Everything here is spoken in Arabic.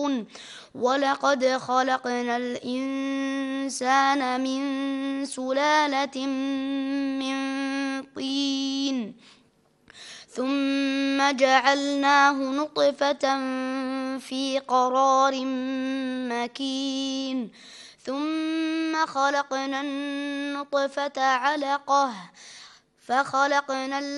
يعلمون ولقد خلقنا الإنسان من سلالة من طين ثم جعلناه نطفة في قرار مكين ثم خلقنا النطفة علقة فخلقنا